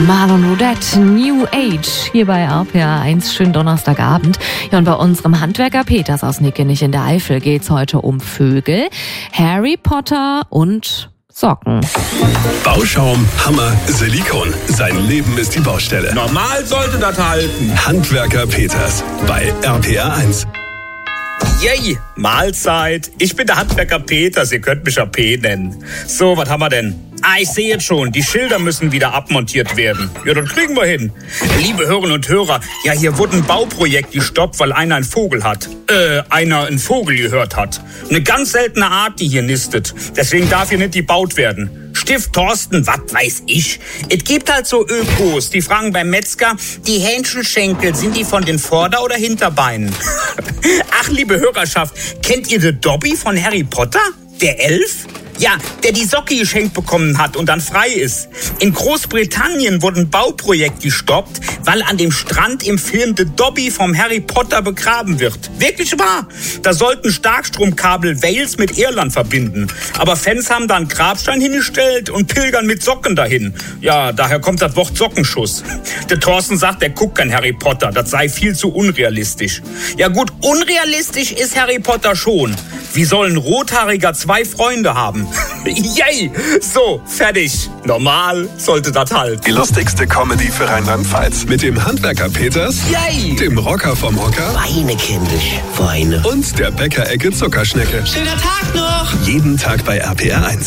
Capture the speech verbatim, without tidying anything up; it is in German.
Marlon Roudette, New Age, hier bei R P R eins. Schönen Donnerstagabend. Ja, und bei unserem Handwerker Peters aus Nickenich in der Eifel geht's heute um Vögel, Harry Potter und Socken. Bauschaum, Hammer, Silikon. Sein Leben ist die Baustelle. Normal sollte das halten. Handwerker Peters bei R P R eins. Yay, Mahlzeit. Ich bin der Handwerker Peters, ihr könnt mich ja P nennen. So, was haben wir denn? Ah, ich sehe jetzt schon, die Schilder müssen wieder abmontiert werden. Ja, das kriegen wir hin. Liebe Hörerinnen und Hörer, ja, hier wurde ein Bauprojekt gestoppt, weil einer einen Vogel hat. Äh, einer einen Vogel gehört hat. Eine ganz seltene Art, die hier nistet. Deswegen darf hier nicht gebaut werden. Stift Thorsten, was weiß ich. Es gibt halt so Ökos, die fragen beim Metzger, die Hähnchenschenkel, sind die von den Vorder- oder Hinterbeinen? Ach, liebe Hörerschaft, kennt ihr den Dobby von Harry Potter? Der Elf? Ja, der die Socke geschenkt bekommen hat und dann frei ist. In Großbritannien wurde ein Bauprojekt gestoppt, weil an dem Strand im Film The Dobby vom Harry Potter begraben wird. Wirklich wahr. Da sollten Starkstromkabel Wales mit Irland verbinden. Aber Fans haben da einen Grabstein hingestellt und pilgern mit Socken dahin. Ja, daher kommt das Wort Sockenschuss. Der Thorsten sagt, er guckt kein Harry Potter. Das sei viel zu unrealistisch. Ja gut, unrealistisch ist Harry Potter schon. Wie soll ein Rothaariger zwei Freunde haben? Yay! So, fertig. Normal sollte das halt. Die lustigste Comedy für Rheinland-Pfalz. Mit dem Handwerker Peters, Yay! dem Rocker vom Hocker Weine, kindisch, Weine. und der Bäckerecke Zuckerschnecke. Schöner Tag noch! Jeden Tag bei R P R eins.